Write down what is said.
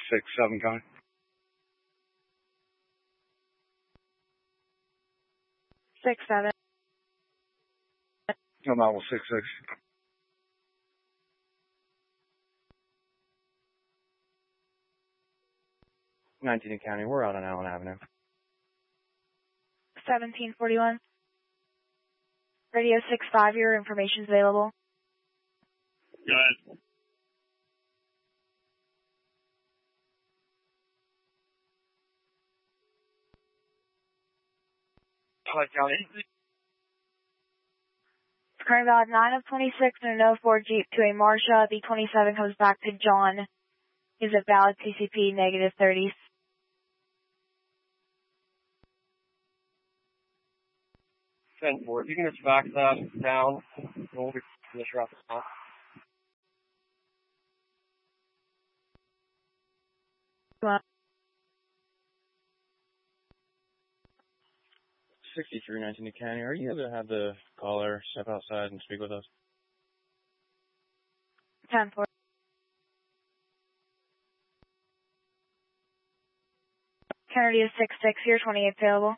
667 coming. 6-7. I'm out with 6-6. County, we're out on Allen Avenue. 1741. Radio 65, your information's available. Go ahead. County. Current valid 9 of 26 and a 04 Jeep to a Marsha. The 27 comes back to John. Is it valid PCP negative 30s? If you can just back that down, we'll be finish wrap this up. Well, 63 County, are you able to have the caller step outside and speak with us? 10-4. Kennedy is 6-6 here, 28 available.